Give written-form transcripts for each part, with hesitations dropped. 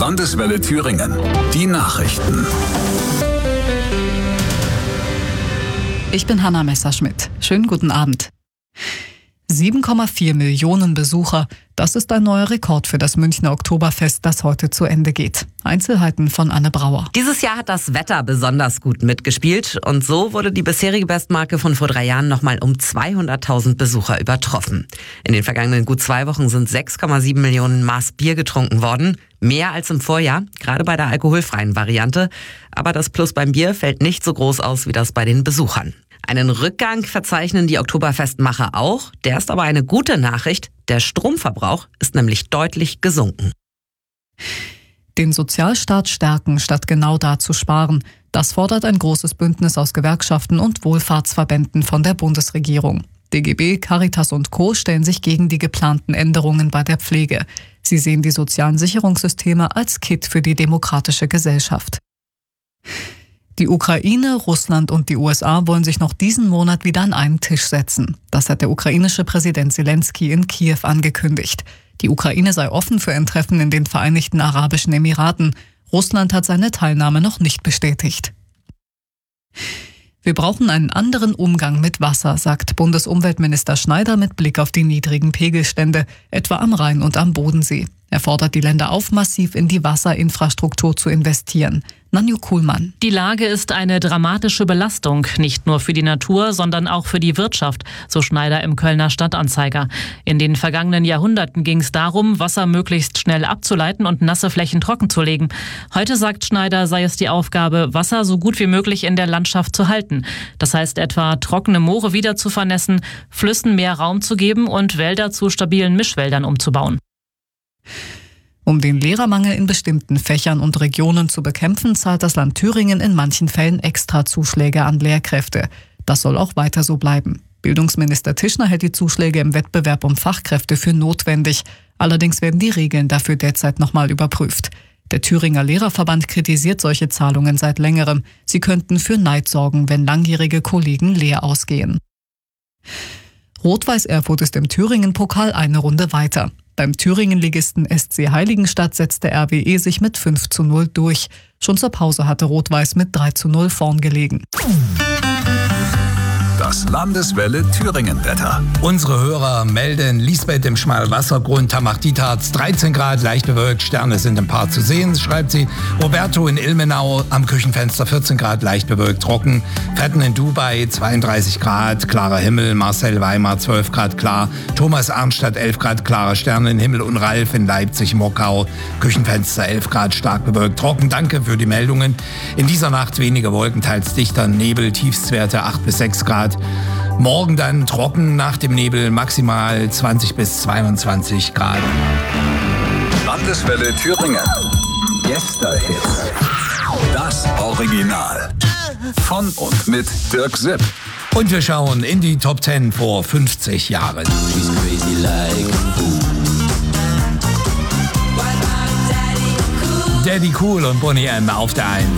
Landeswelle Thüringen. Die Nachrichten. Ich bin Hanna Messerschmidt. Schönen guten Abend. 7,4 Millionen Besucher. Das ist ein neuer Rekord für das Münchner Oktoberfest, das heute zu Ende geht. Einzelheiten von Anne Brauer. Dieses Jahr hat das Wetter besonders gut mitgespielt und so wurde die bisherige Bestmarke von vor 3 Jahren nochmal um 200.000 Besucher übertroffen. In den vergangenen gut 2 Wochen sind 6,7 Millionen Maß Bier getrunken worden. Mehr als im Vorjahr, gerade bei der alkoholfreien Variante. Aber das Plus beim Bier fällt nicht so groß aus wie das bei den Besuchern. Einen Rückgang verzeichnen die Oktoberfestmacher auch. Der ist aber eine gute Nachricht. Der Stromverbrauch ist nämlich deutlich gesunken. Den Sozialstaat stärken, statt genau da zu sparen. Das fordert ein großes Bündnis aus Gewerkschaften und Wohlfahrtsverbänden von der Bundesregierung. DGB, Caritas und Co. stellen sich gegen die geplanten Änderungen bei der Pflege. Sie sehen die sozialen Sicherungssysteme als Kitt für die demokratische Gesellschaft. Die Ukraine, Russland und die USA wollen sich noch diesen Monat wieder an einen Tisch setzen. Das hat der ukrainische Präsident Zelensky in Kiew angekündigt. Die Ukraine sei offen für ein Treffen in den Vereinigten Arabischen Emiraten. Russland hat seine Teilnahme noch nicht bestätigt. Wir brauchen einen anderen Umgang mit Wasser, sagt Bundesumweltminister Schneider mit Blick auf die niedrigen Pegelstände, etwa am Rhein und am Bodensee. Er fordert die Länder auf, massiv in die Wasserinfrastruktur zu investieren. Nanju Kuhlmann. Die Lage ist eine dramatische Belastung, nicht nur für die Natur, sondern auch für die Wirtschaft, so Schneider im Kölner Stadtanzeiger. In den vergangenen Jahrhunderten ging es darum, Wasser möglichst schnell abzuleiten und nasse Flächen trockenzulegen. Heute, sagt Schneider, sei es die Aufgabe, Wasser so gut wie möglich in der Landschaft zu halten. Das heißt etwa, trockene Moore wieder zu vernässen, Flüssen mehr Raum zu geben und Wälder zu stabilen Mischwäldern umzubauen. Um den Lehrermangel in bestimmten Fächern und Regionen zu bekämpfen, zahlt das Land Thüringen in manchen Fällen extra Zuschläge an Lehrkräfte. Das soll auch weiter so bleiben. Bildungsminister Tischner hält die Zuschläge im Wettbewerb um Fachkräfte für notwendig. Allerdings werden die Regeln dafür derzeit nochmal überprüft. Der Thüringer Lehrerverband kritisiert solche Zahlungen seit längerem. Sie könnten für Neid sorgen, wenn langjährige Kollegen leer ausgehen. Rot-Weiß Erfurt ist im Thüringen-Pokal eine Runde weiter. Beim Thüringen-Ligisten SC Heiligenstadt setzte RWE sich mit 5:0 durch. Schon zur Pause hatte Rot-Weiß mit 3:0 vorn gelegen. Das Landeswelle Thüringen-Wetter. Unsere Hörer melden Lisbeth im Schmalwassergrund, Tamach-Dietharz 13 Grad, leicht bewölkt, Sterne sind ein paar zu sehen, schreibt sie. Roberto in Ilmenau am Küchenfenster 14 Grad, leicht bewölkt, trocken. Fetten in Dubai 32 Grad, klarer Himmel. Marcel Weimar 12 Grad, klar. Thomas Arnstadt 11 Grad, klarer Sternenhimmel. Und Ralf in Leipzig-Mockau, Küchenfenster 11 Grad, stark bewölkt, trocken. Danke für die Meldungen. In dieser Nacht weniger Wolken, teils dichter Nebel, Tiefstwerte 8 bis 6 Grad. Morgen dann trocken, nach dem Nebel maximal 20 bis 22 Grad. Landeswelle Thüringen. Gästehits. Das Original. Von und mit Dirk Sipp. Und wir schauen in die Top 10 vor 50 Jahren. Daddy Cool und Boney M. auf der 1.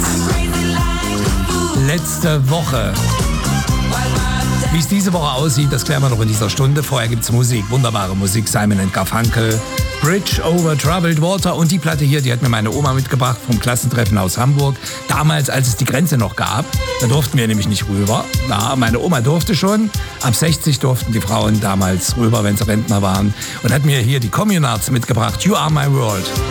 Letzte Woche. Wie es diese Woche aussieht, das klären wir noch in dieser Stunde. Vorher gibt's Musik, wunderbare Musik, Simon & Garfunkel, Bridge over Troubled Water. Und die Platte hier, die hat mir meine Oma mitgebracht vom Klassentreffen aus Hamburg. Damals, als es die Grenze noch gab, da durften wir nämlich nicht rüber. Na, meine Oma durfte schon. Ab 60 durften die Frauen damals rüber, wenn sie Rentner waren. Und hat mir hier die Communards mitgebracht. You are my world.